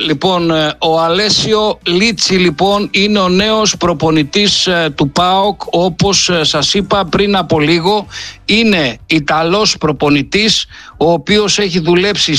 Λοιπόν, ο Αλέσιο Λίτσι λοιπόν είναι ο νέος προπονητής του ΠΑΟΚ. Όπως σας είπα πριν από λίγο, είναι Ιταλός προπονητής, ο οποίος έχει δουλέψει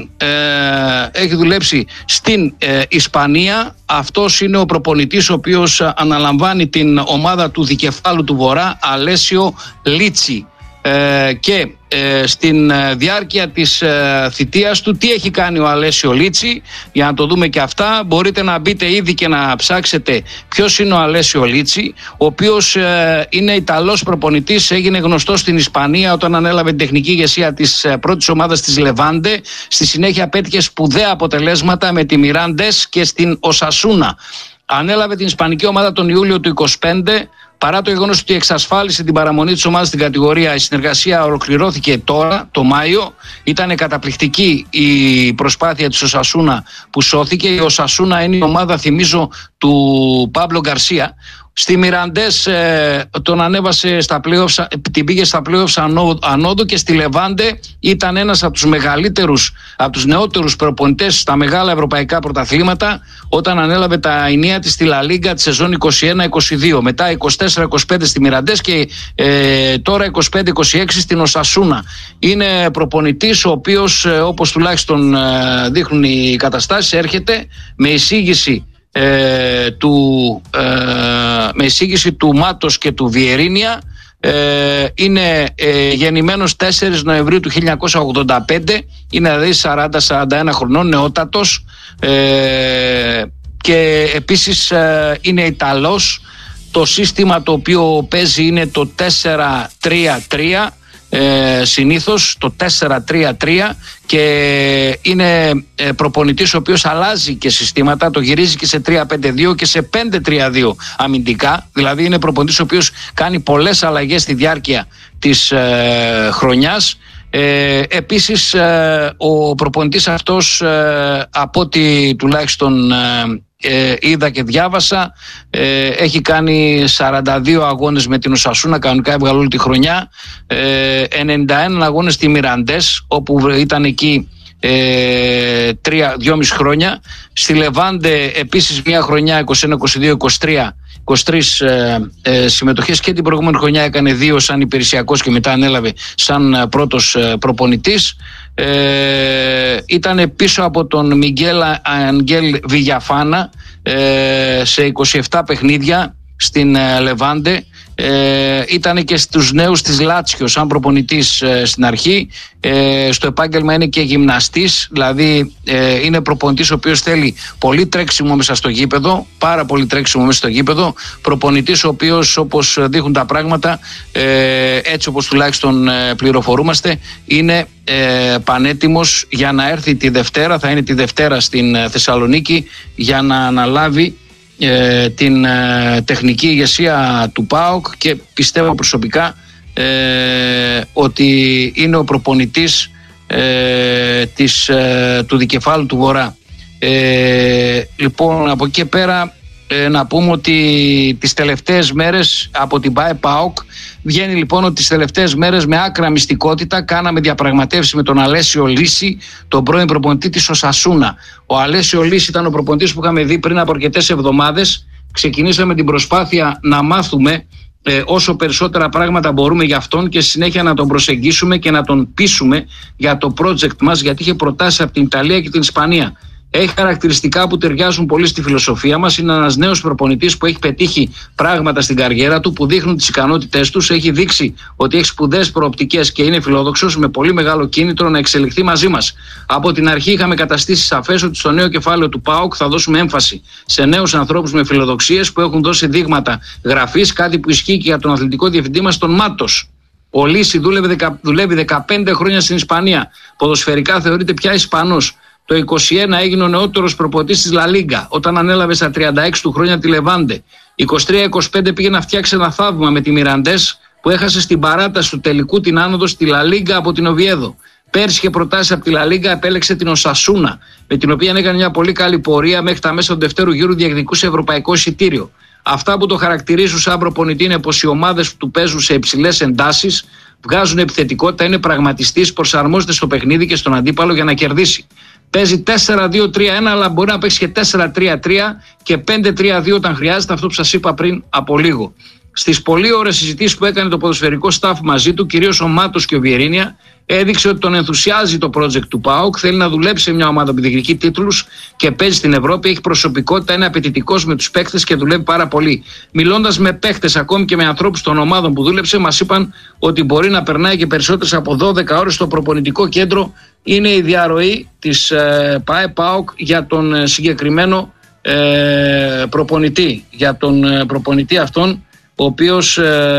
στην Ισπανία. Αυτός είναι ο προπονητής ο οποίος αναλαμβάνει την ομάδα του δικεφάλου του Βορρά, Αλέσιο Λίτσι. Και στην διάρκεια της θητείας του, τι έχει κάνει ο Αλέσιο Λίτσι, για να το δούμε και αυτά. Μπορείτε να μπείτε ήδη και να ψάξετε ποιος είναι ο Αλέσιο Λίτσι, ο οποίος είναι Ιταλός προπονητής, έγινε γνωστός στην Ισπανία όταν ανέλαβε την τεχνική ηγεσία της πρώτης ομάδας της Λεβάντε. Στη συνέχεια πέτυχε σπουδαία αποτελέσματα με τη Μιράντες και στην Οσασούνα. Ανέλαβε την ισπανική ομάδα τον Ιούλιο του 2025. Παρά το γεγονός ότι εξασφάλισε την παραμονή της ομάδας στην κατηγορία, η συνεργασία ολοκληρώθηκε τώρα, το Μάιο. Ήταν καταπληκτική η προσπάθεια της Οσασούνα που σώθηκε. Η Οσασούνα είναι η ομάδα, θυμίζω, του Πάμπλο Γκαρσία. Στη Μιραντές τον ανέβασε στα playoffs, την πήγε στα playoffs ανόδου, και στη Λεβάντε ήταν ένας από τους μεγαλύτερους, από τους νεότερους προπονητές στα μεγάλα ευρωπαϊκά πρωταθλήματα, όταν ανέλαβε τα ενία της στη Λα Λίγκα τη σεζόν 21-22. Μετά 24-25 στη Μιραντές και τώρα 25-26 στην Οσασούνα. Είναι προπονητής ο οποίος, όπως τουλάχιστον δείχνουν οι καταστάσεις, έρχεται με εισήγηση του Μάτος και του Βιερίνια. Είναι γεννημένος 4 Νοεμβρίου του 1985, είναι δηλαδή 40-41 χρονών, νεότατος, και επίσης είναι Ιταλός. Το σύστημα το οποίο παίζει είναι το 4-3-3, συνήθως το 4-3-3, και είναι προπονητής ο οποίος αλλάζει και συστήματα, το γυρίζει και σε 3-5-2 και σε 5-3-2 αμυντικά. Δηλαδή είναι προπονητής ο οποίος κάνει πολλές αλλαγές στη διάρκεια της χρονιάς. Επίσης ο προπονητής αυτός, από ό,τι τουλάχιστον είδα και διάβασα, έχει κάνει 42 αγώνες με την Οσασούνα, κανονικά έβγαλε όλη τη χρονιά, 91 αγώνες στη Μιραντές, όπου ήταν εκεί 2,5 χρόνια. Στη Λεβάντε επίσης μια χρονιά, 21-22-23 συμμετοχές, και την προηγούμενη χρονιά έκανε 2 σαν υπηρεσιακός και μετά ανέλαβε σαν πρώτος προπονητής. Ήταν πίσω από τον Μιγγέλ Αγγέλ Βιγιαφάνα σε 27 παιχνίδια στην Λεβάντε. Ήταν και στους νέους της Λάτσιο σαν προπονητής στην αρχή. Στο επάγγελμα είναι και γυμναστής, δηλαδή είναι προπονητής ο οποίος θέλει πολύ τρέξιμο μέσα στο γήπεδο, πάρα πολύ τρέξιμο μέσα στο γήπεδο. Προπονητής ο οποίος, όπως δείχνουν τα πράγματα, έτσι όπως τουλάχιστον πληροφορούμαστε, είναι πανέτοιμος για να έρθει τη Δευτέρα, θα είναι τη Δευτέρα στην Θεσσαλονίκη, για να αναλάβει την τεχνική ηγεσία του ΠΑΟΚ, και πιστεύω προσωπικά ότι είναι ο προπονητής του δικεφάλου του Βορρά. Λοιπόν, από εκεί και πέρα να πούμε ότι τις τελευταίες μέρες από την ΠΑΟΚ βγαίνει λοιπόν ότι τις τελευταίες μέρες με άκρα μυστικότητα κάναμε διαπραγματεύσεις με τον Αλέσιο Λίτσι, τον πρώην προπονητή της Οσασούνα. Ο Αλέσιο Λίτσι ήταν ο προπονητής που είχαμε δει πριν από αρκετές εβδομάδες. Ξεκινήσαμε την προσπάθεια να μάθουμε όσο περισσότερα πράγματα μπορούμε για αυτόν, και στη συνέχεια να τον προσεγγίσουμε και να τον πείσουμε για το project μας, γιατί είχε προτάσεις από την Ιταλία και την Ισπανία. Έχει χαρακτηριστικά που ταιριάζουν πολύ στη φιλοσοφία μας. Είναι ένας νέος προπονητής που έχει πετύχει πράγματα στην καριέρα του που δείχνουν τις ικανότητές τους. Έχει δείξει ότι έχει σπουδαίες προοπτικές και είναι φιλόδοξος, με πολύ μεγάλο κίνητρο να εξελιχθεί μαζί μας. Από την αρχή είχαμε καταστήσει σαφές ότι στο νέο κεφάλαιο του ΠΑΟΚ θα δώσουμε έμφαση σε νέους ανθρώπους με φιλοδοξίες που έχουν δώσει δείγματα γραφής, κάτι που ισχύει και για τον αθλητικό διευθυντή μας, τον Μάτος. Ο Λίτσι δουλεύει 15 χρόνια στην Ισπανία. Ποδοσφαιρικά θεωρείται πια Ισπανός. Το 21 έγινε ο νεότερος προπονητής της Λα Λίγκα, όταν ανέλαβε στα 36 του χρόνια τη Λεβάντε. 23-25 πήγε να φτιάξει ένα θαύμα με τη Μιραντές, που έχασε στην παράταση του τελικού την άνοδο στη Λα Λίγκα από την Οβιέδο. Πέρσι είχε προτάσει από τη Λα Λίγκα, επέλεξε την Οσασούνα, με την οποία έκανε μια πολύ καλή πορεία μέχρι τα μέσα του δεύτερου γύρου, διεκδικούσε ευρωπαϊκό εισιτήριο. Αυτά που το χαρακτηρίζουν σαν προπονητή είναι πως οι ομάδες που του παίζουν σε υψηλές εντάσεις, βγάζουν επιθετικότητα, είναι πραγματιστής, προσαρμόζεται στο παιχνίδι και στον αντίπαλο για να κερδίσει. Παίζει 4-2-3-1, αλλά μπορεί να παίξει και 4-3-3 και 5-3-2 όταν χρειάζεται, αυτό που σας είπα πριν από λίγο. Στις πολύ ωραίες συζητήσεις που έκανε το ποδοσφαιρικό staff μαζί του, κυρίως ο Μάτος και ο Βιερίνια, έδειξε ότι τον ενθουσιάζει το project του ΠΑΟΚ. Θέλει να δουλέψει σε μια ομάδα που διεκδικεί τίτλους και παίζει στην Ευρώπη. Έχει προσωπικότητα, είναι απαιτητικός με τους παίκτες και δουλεύει πάρα πολύ. Μιλώντας με παίκτες, ακόμη και με ανθρώπους των ομάδων που δούλεψε, μας είπαν ότι μπορεί να περνάει και περισσότερες από 12 ώρες στο προπονητικό κέντρο. Είναι η διαρροή της ΠΑΟΚ για τον συγκεκριμένο προπονητή. Για τον προπονητή αυτόν, ο οποίος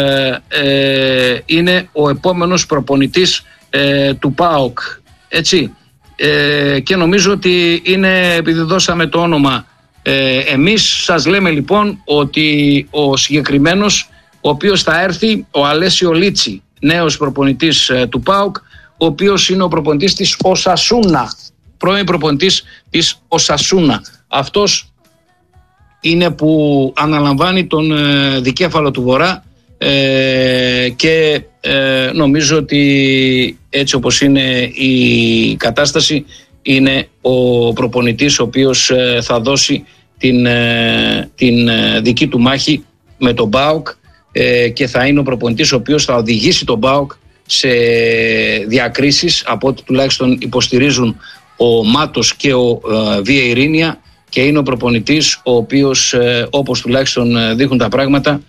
είναι ο επόμενος προπονητής του ΠΑΟΚ, έτσι. Και νομίζω ότι είναι, επειδή δώσαμε το όνομα εμείς, σας λέμε λοιπόν ότι ο συγκεκριμένος, ο οποίος θα έρθει, ο Αλέσιο Λίτσι, νέος προπονητής του ΠΑΟΚ, ο οποίος είναι ο προπονητής της Οσασούνα, πρώην προπονητής της Οσασούνα. Αυτός είναι που αναλαμβάνει τον δικέφαλο του Βορρά και νομίζω ότι έτσι όπως είναι η κατάσταση, είναι ο προπονητής ο οποίος θα δώσει την δική του μάχη με τον ΠΑΟΚ και θα είναι ο προπονητής ο οποίος θα οδηγήσει τον ΠΑΟΚ σε διακρίσεις, από ό,τι τουλάχιστον υποστηρίζουν ο Μάτος και ο Βιερίνια, και είναι ο προπονητής ο οποίος, όπως τουλάχιστον δείχνουν τα πράγματα,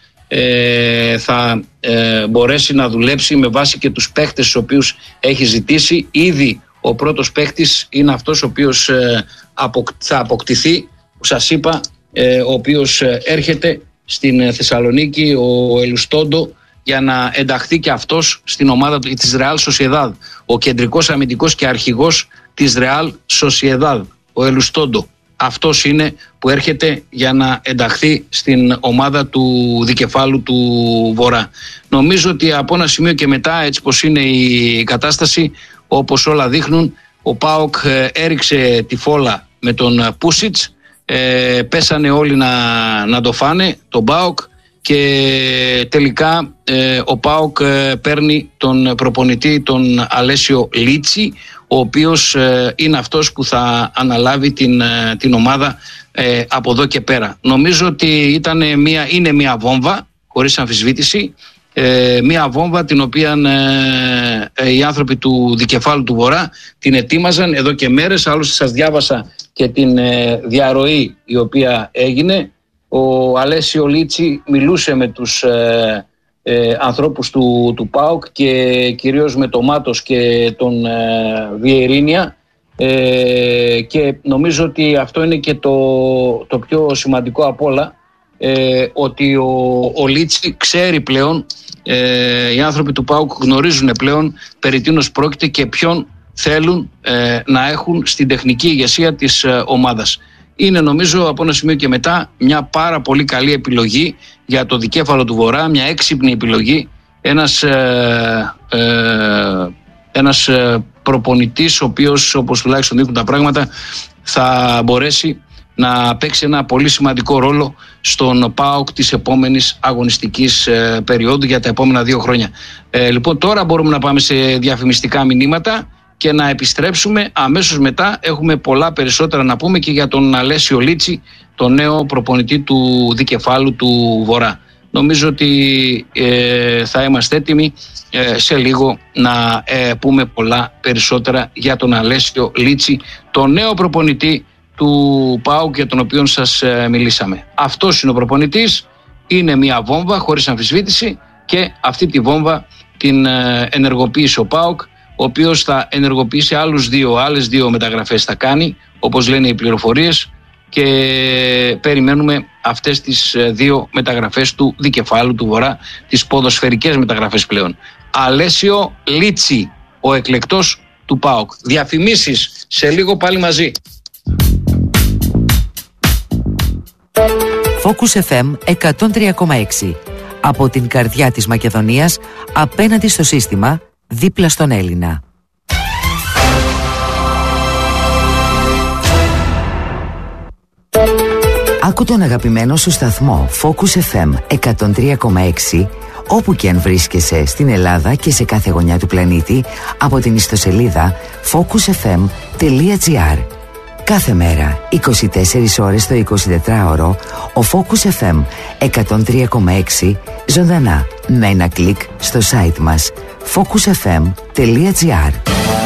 θα μπορέσει να δουλέψει με βάση και τους παίχτες τους οποίους έχει ζητήσει. Ήδη ο πρώτος παίχτης είναι αυτός ο οποίος θα αποκτηθεί, που σας είπα, ο οποίος έρχεται στην Θεσσαλονίκη, ο Ελουστόντο, για να ενταχθεί και αυτός στην ομάδα της Real Sociedad, ο κεντρικός αμυντικός και αρχηγός της Real Sociedad, ο Ελουστόντο. Αυτός είναι που έρχεται για να ενταχθεί στην ομάδα του δικεφάλου του Βορρά. Νομίζω ότι από ένα σημείο και μετά, έτσι πως είναι η κατάσταση, όπως όλα δείχνουν, ο ΠΑΟΚ έριξε τη φόλα με τον Πούσιτς, πέσανε όλοι να το φάνε, τον ΠΑΟΚ, και τελικά ο ΠΑΟΚ παίρνει τον προπονητή, τον Αλέσιο Λίτσι, ο οποίος είναι αυτός που θα αναλάβει την ομάδα από εδώ και πέρα. Νομίζω ότι είναι μια βόμβα, χωρίς αμφισβήτηση, μια βόμβα την οποία οι άνθρωποι του δικεφάλου του Βορρά την ετοίμαζαν εδώ και μέρες. Άλλωστε σας διάβασα και την διαρροή η οποία έγινε. Ο Αλέσιο Λίτσι μιλούσε με τους ανθρώπους του ΠΑΟΚ και κυρίως με τον Μάτος και τον Βιερίνια, και νομίζω ότι αυτό είναι και το πιο σημαντικό απ' όλα, ότι ο Λίτσι ξέρει πλέον, οι άνθρωποι του ΠΑΟΚ γνωρίζουν πλέον περί τίνος πρόκειται και ποιον θέλουν να έχουν στην τεχνική ηγεσία της ομάδας. Είναι, νομίζω, από ένα σημείο και μετά μια πάρα πολύ καλή επιλογή για το δικέφαλο του Βορρά, μια έξυπνη επιλογή, ένας προπονητής ο οποίος, όπως τουλάχιστον δείχνουν τα πράγματα, θα μπορέσει να παίξει ένα πολύ σημαντικό ρόλο στον ΠΑΟΚ της επόμενης αγωνιστικής περίοδου για τα επόμενα 2 χρόνια. Λοιπόν, τώρα μπορούμε να πάμε σε διαφημιστικά μηνύματα και να επιστρέψουμε αμέσως μετά. Έχουμε πολλά περισσότερα να πούμε και για τον Αλέσιο Λίτσι, τον νέο προπονητή του δικεφάλου του Βορρά. Νομίζω ότι θα είμαστε έτοιμοι σε λίγο να πούμε πολλά περισσότερα για τον Αλέσιο Λίτσι, τον νέο προπονητή του ΠΑΟΚ για τον οποίο σας μιλήσαμε. Αυτός είναι ο προπονητής, είναι μια βόμβα χωρίς αμφισβήτηση, και αυτή τη βόμβα την ενεργοποίησε ο ΠΑΟΚ, ο οποίος θα ενεργοποιήσει άλλες δύο μεταγραφές θα κάνει, όπως λένε οι πληροφορίες, και περιμένουμε αυτές τις 2 μεταγραφές του δικεφάλου του Βορρά, τις ποδοσφαιρικές μεταγραφές πλέον. Αλέσιο Λίτσι, ο εκλεκτός του ΠΑΟΚ. Διαφημίσεις σε λίγο, πάλι μαζί. Focus FM 103,6. Από την καρδιά της Μακεδονίας, απέναντι στο σύστημα, δίπλα στον Έλληνα. Άκου τον αγαπημένο σου σταθμό Focus FM 103,6 όπου και αν βρίσκεσαι στην Ελλάδα και σε κάθε γωνιά του πλανήτη από την ιστοσελίδα focusfm.gr. Κάθε μέρα, 24 ώρες το 24ωρο, ο Focus FM 103,6 ζωντανά με ένα κλικ στο site μας focusfm.gr.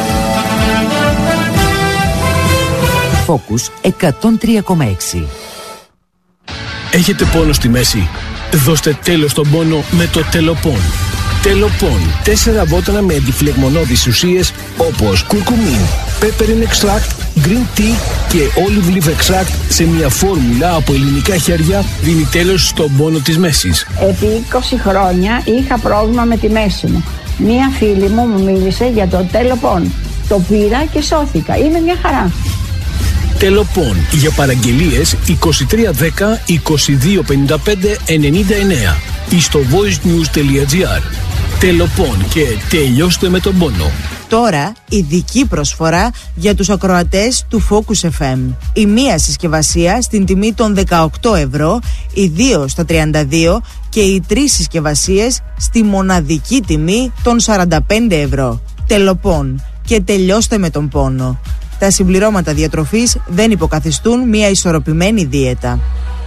Focus 103,6. Έχετε πόνο στη μέση? Δώστε τέλος στον πόνο με το Τελοπών. Τελοπών, 4 βότανα με αντιφλεγμονώδεις ουσίες όπως κουρκουμίν, peppermint extract, green tea και olive leaf extract σε μια φόρμουλα από ελληνικά χέρια δίνει τέλος στον πόνο της μέσης. Επί 20 χρόνια είχα πρόβλημα με τη μέση μου. Μία φίλη μου μίλησε για το Τελοπών. Το πήρα και σώθηκα. Είναι μια χαρά. Τελοπών, για παραγγελίες 2310 2255 99 ή στο voicenews.gr. Τελοπών και τελειώστε με τον πόνο. Τώρα ειδική προσφορά για τους ακροατές του Focus FM. Η μία συσκευασία στην τιμή των 18 ευρώ, οι 2 στα 32 και οι 3 συσκευασίες στη μοναδική τιμή των 45 ευρώ. Τελοπών και τελειώστε με τον πόνο. Τα συμπληρώματα διατροφής δεν υποκαθιστούν μια ισορροπημένη δίαιτα.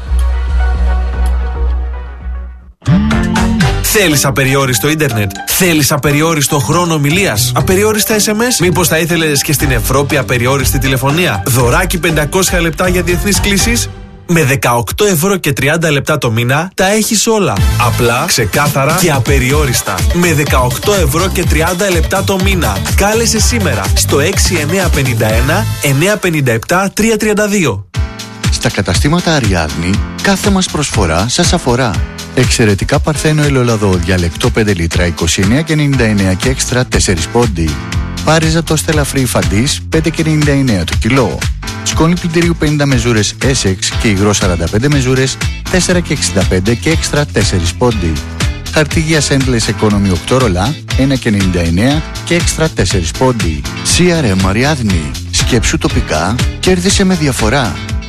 Θέλεις απεριόριστο ίντερνετ? Θέλεις απεριόριστο χρόνο ομιλίας? Απεριόριστα SMS? Μήπως θα ήθελες και στην Ευρώπη απεριόριστη τηλεφωνία? Δωράκι 500 λεπτά για διεθνείς κλήσεις? Με 18 ευρώ και 30 λεπτά το μήνα τα έχεις όλα. Απλά, ξεκάθαρα και απεριόριστα. Με 18 ευρώ και 30 λεπτά το μήνα. Κάλεσε σήμερα στο 6951 957 332. Στα καταστήματα Αριάδνη, κάθε μας προσφορά σας αφορά. Εξαιρετικά παρθένο ελαιόλαδο διαλεκτό 5 λίτρα 29,99 και έξτρα 4 πόντι. Πάριζα το στελαφρύ φαντής 5,99 το κιλό. Σκόνη πλυντηρίου 50 μεζούρες Essex και υγρό 45 μεζούρες 4,65 και έξτρα 4 πόντι. Χαρτίγια Endless Economy 8 ρολά 1,99 και έξτρα 4 πόντι. CRM Αριάδνη. Σκέψου τοπικά, κέρδισε με διαφορά.